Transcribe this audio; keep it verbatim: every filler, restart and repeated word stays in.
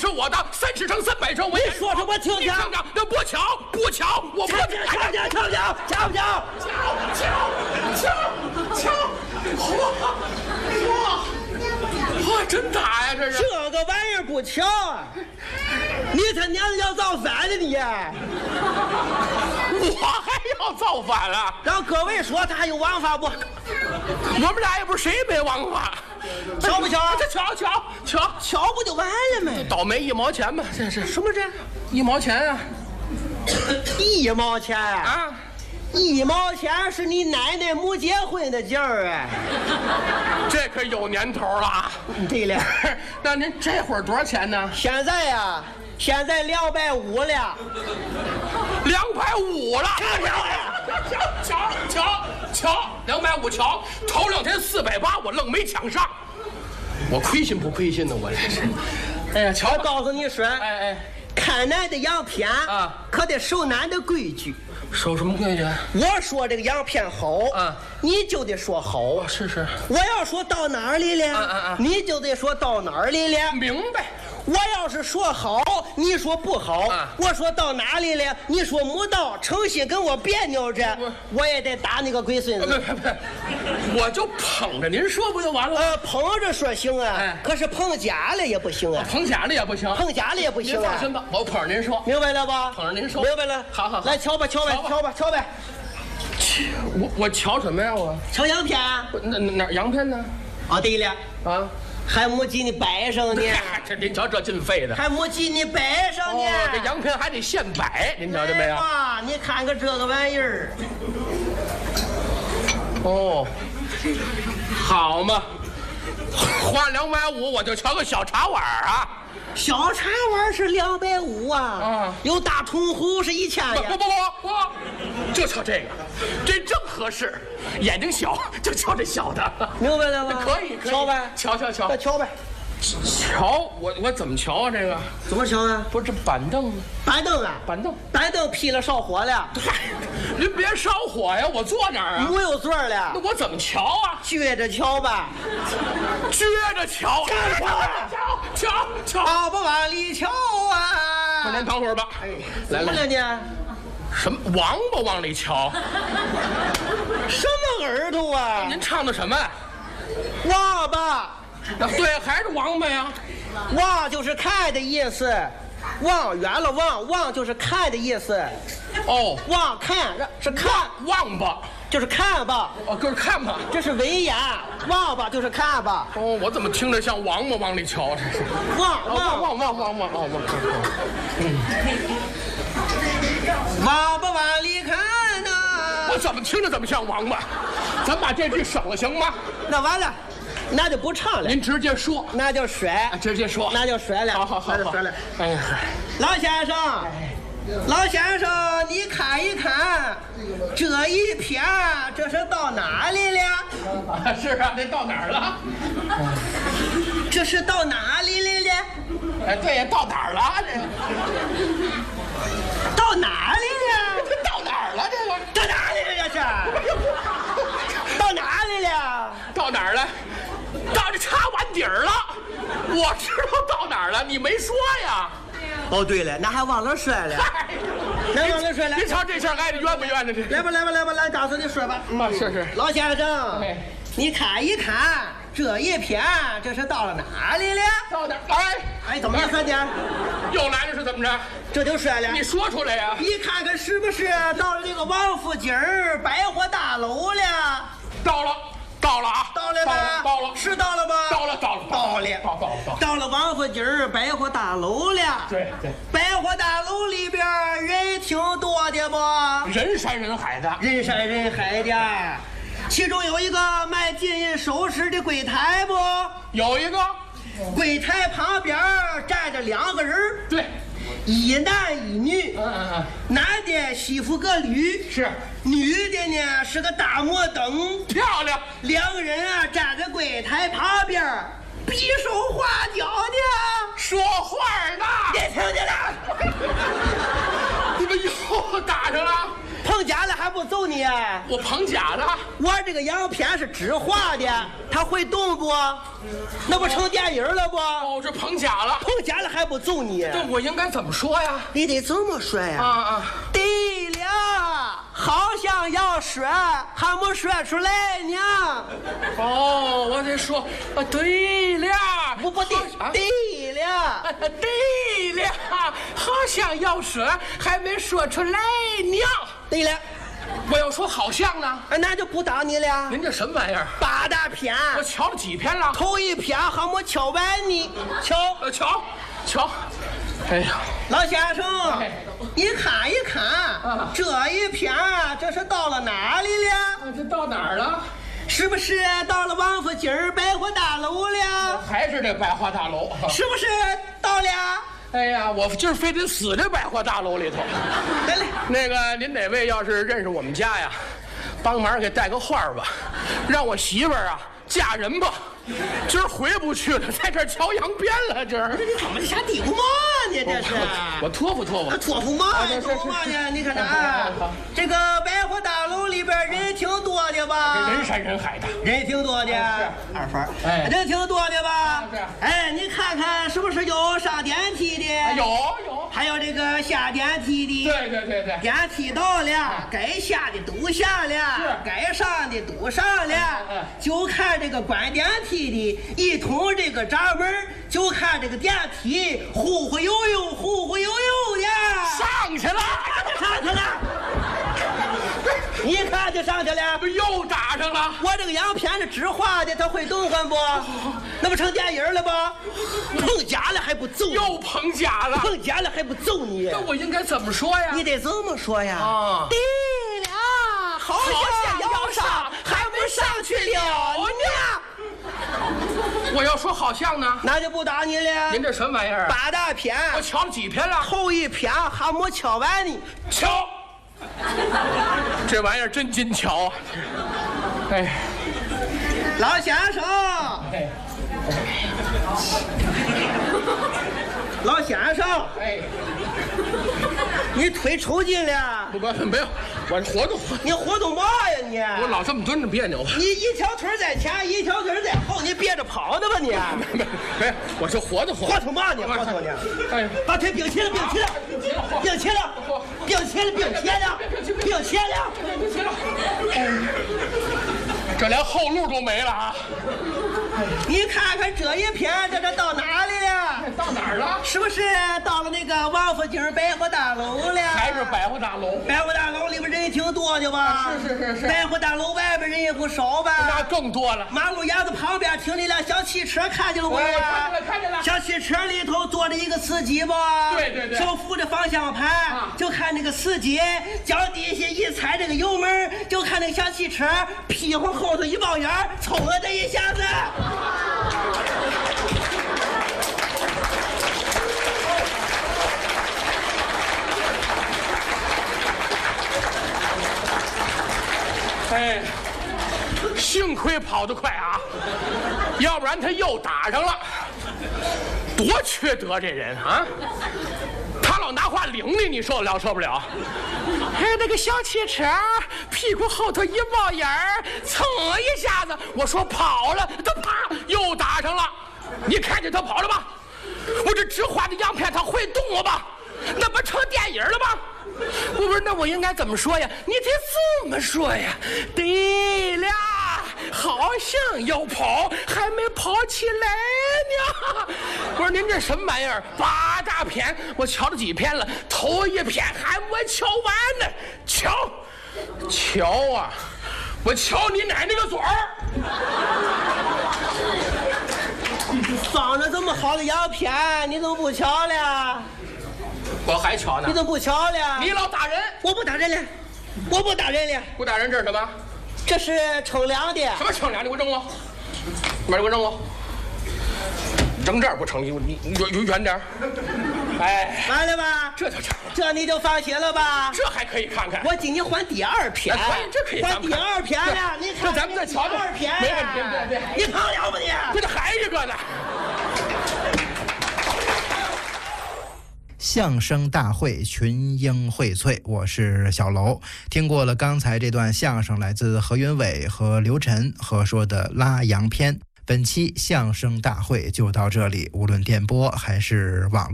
是我的，三十乘三百乘，我你说什么听听？ 听听，那不巧不巧，我不瞧瞧瞧瞧瞧瞧瞧瞧瞧瞧瞧，哇哇哇，真打呀这是！ 这个玩意儿不巧啊！你他娘的要造反了你！ 我还要造反了？ 让各位说他还有王法不？ 我们俩也不是谁没王法， 巧不巧？ 这巧巧巧巧不就完了吗？ 倒霉一毛钱吧，这是什么这？一毛钱啊！ 一毛钱啊！ 啊！ 一毛钱是你奶奶没结婚的劲儿哎！ 这可有年头了。 对了， 那您这会儿多少钱呢？ 现在呀，现在两百五了， 两百五了。瞧瞧瞧瞧，两百五瞧，头两天四百八，我愣没抢上，我亏心不亏心呢？我这是。哎呀，瞧， 我告诉你说， 哎哎， 看男的洋片啊， 可得守男的规矩。 守什么规矩？ 我说这个洋片好， 啊， 你就得说好。 是是。 我要说到哪儿里了， 啊啊啊， 你就得说到哪儿里了。 明白。 我要是说好，你说不好； 啊、 我说到哪里了，你说没到，诚心跟我别扭着，我, 我也得打你个龟孙子。 不不不，我就捧着您说不就完了？ 呃，捧着说行啊，哎、可是捧假了也不行啊， 捧假了也不行， 捧假了也不行啊。 您放心吧，我捧着您说， 明白了吧？ 捧着您说， 明白了。 好好好， 来瞧吧，瞧吧，瞧吧，瞧吧。 我我瞧什么呀？我瞧洋片。 那哪洋片呢？ 哦，对了， 啊。 还没给你摆上呢， 这您瞧这劲费的， 还没给你摆上呢。 哦，这洋片还得现摆，您瞧见没有？ 啊，你看看这个玩意儿。 哦，好嘛，花两百五我就瞧个小茶碗啊。 小茶碗是两百五啊， 啊， 有大铜壶是一千呀。 不不不不，就瞧这个，这正合适。眼睛小，就瞧这小的， 明白了吗？ 可以，可以瞧呗， 瞧瞧瞧， 再瞧呗。 瞧，我我怎么瞧啊？这个怎么瞧啊？ 不是这板凳吗？ 板凳啊， 板凳， 板凳劈了烧火了。 嗨，您别烧火呀，我坐哪儿啊？ 没有座了。 那我怎么瞧啊？ 撅着瞧吧， 撅着瞧， 瞧瞧瞧瞧瞧，不往里瞧啊！ 您等会儿吧。哎，来来了呢。 什么王八往里瞧？ 什么耳朵啊？ 您唱的什么？ 王八。 对，还是王八呀。 望就是看的意思，望远了望，望就是看的意思。 哦， 望看是看， 望吧就是看吧。 哦，就是看吧。 这是文言，望吧就是看吧。 哦，我怎么听着像王八往里瞧？这是望望望望望望望望。 嗯，王八往里看呢。 我怎么听着怎么像王八？咱把这句省了行吗？ 那完了。那就不唱了， 您直接说， 那就甩， 直接说， 那就甩了。 好好好， 那就甩了。 哎呀， 老先生，老先生，你看一看，这一篇这是到哪里了？ 是啊，这到哪儿了？ 这是到哪里来了？ 哎，对呀，到哪儿了？ 这到哪里了？ 这到哪儿了？这个到哪里了？这是到哪里了？ 到哪儿了？到这茶碗底儿了，我知道到哪儿了，你没说呀？ 哦，对了，那还忘了说了，那忘了说了。 你瞧这事儿挨着冤不冤呢？这来吧，来吧，来吧，来，告诉你说吧。 啊，是是， 老先生，你看一看这一篇，这是到了哪里了？ 到哪儿？哎哎，怎么了，三姐？ 又来了是怎么着？ 这就说了， 你说出来呀！ 你看看是不是到了这个王府井百货大楼了？ 到了。到了啊！ 到了吧？ 到了， 是到了吧？ 到了，到了， 到了， 到到到到了王府井百货大楼了。 对对， 百货大楼里边人挺多的不？ 人山人海的， 人山人海的。其中有一个卖金银首饰的柜台不？ 有一个， 柜台旁边站着两个人。 对。 一男一女， 嗯嗯嗯， 男的西服革履， 是， 女的呢是个大摩登， 漂亮。 两个人啊站在柜台旁边，比手画脚呢， 说话呢。 别听见了， 你们又打上了。 旁碰假了还不揍你？ 我碰假了？ 我这个洋片是纸画的，它会动不？那不成电影了不？ 哦，这碰假了。 碰假了还不揍你？ 这我应该怎么说呀？ 你得这么说呀。 啊啊！ 对了，好像要说，还没说出来呢。 哦，我得说啊，对了， 不不对， 啊、 对了， 对了，好像要说，还没说出来呢。 对了， 我要说好像呢， 那就不当你了。 您这什么玩意儿？ 八大片， 我瞧了几篇了？ 头一篇还没瞧完呢，瞧， 呃，瞧，瞧。哎呀， 老先生，你看一看，啊、这一篇这是到了哪里了？ 啊、这到哪儿了？ 是不是到了王府井百货大楼了？ 还是这百货大楼？ 是不是到了？ 哎呀，我今儿非得死这百货大楼里头。 得嘞， 那个您哪位要是认识我们家呀，帮忙给带个话吧，让我媳妇儿啊嫁人吧。今儿回不去了，在这儿瞧洋片了。这儿这你怎么瞎嘀咕嘛呢？这是我托付托付， 托付嘛呀？托付嘛呢？你看啊，这个百货大楼里边人挺多的吧？ 人山人海的， 人挺多的。二分，哎，人挺多的吧？哎，你看看是不是有上电梯的？ 有有， 还有这个下电梯的。 对对对对， 电梯到了，该下的都下了，该上的都上了，就看这个关电梯的一通这个闸门，就看这个电梯忽忽悠悠忽忽悠悠的上去了， 上去了，一看就上去了， 不又打上了？ 我这个洋片是纸画的，它会动换不？那不成电影了吧？碰假了还不揍？ 又碰假了？ 碰假了还不揍你？ 那我应该怎么说呀？ 你得这么说呀。 啊， 对了，好像要上，还没上去了呢。 我要说好像呢， 那就不打你了。 您这什么玩意儿？ 八大篇， 我瞧了几篇了？ 头一篇还没瞧完呢。 瞧，这玩意儿真金巧啊！哎， 老先生， 哎， 老先生， 哎， 你腿抽筋了？ 不不，没有，我是活动。 你活动嘛呀你？ 我老这么蹲着别扭。 你一条腿在前，一条腿在后，你憋着跑的吧你？ 没没没，我是活动活活动嘛呢？活动呢？ 哎， 把腿并起来，并起来，并起来，并起来，并起来，并起来， 并起来。这连后路都没了啊！ 你看看这一篇，这这到哪里了？ 到哪儿了？ 是不是到了那个王府井百货大楼了？ 还是百货大楼？ 百货大楼里边人也挺多的吧？ 是是是是。 百货大楼外边人也不少吧？ 那更多了。 马路牙子旁边停了一辆小汽车，看见了没有？ 看见了，看见了。 小汽车里头坐着一个司机吧？ 对对对。 手扶着方向盘，啊、就看那个司机脚底下一踩这个油门，就看那个小汽车屁股后头一冒烟，嗖了这一下子。 哎，幸亏跑得快啊，要不然他又打上了。多缺德这人啊！他老拿话领你，你受得了受不了？哎，那个小汽车屁股后头一冒烟儿，蹭一下子，我说跑了，他啪又打上了。你看见他跑了吧？我这纸画的洋片，他会动我吧？那不成电影了吗？不是，那我应该怎么说呀？你得这么说呀。对了，好像要跑，还没跑起来呢。不是，您这什么玩意儿？八大篇，我瞧了几篇了，头一篇还没瞧完呢。瞧，瞧啊！我瞧你奶奶个嘴儿！ 放着这么好的洋片，你怎么不瞧了？ 我还瞧呢。 你怎么不瞧了？ 你老打人！ 我不打人了，我不打人了。 不打人，这是什么？ 这是称量的。 什么称量的？给我扔我！你把这给我扔我！扔这儿不成，你你你远远点。哎， 完了吧？ 这就成了。 这你就放心了吧？ 这还可以看看。 我今年还第二篇。 可以，这可以还第二篇了。你看， 这咱们再瞧瞧。 第二篇， 没问题，对对。 你跑了不你？ 这这还一个呢。 相声大会群英荟萃，我是小楼。听过了刚才这段相声，来自何云伟和刘晨合说的拉洋片。本期相声大会就到这里，无论电波还是网络。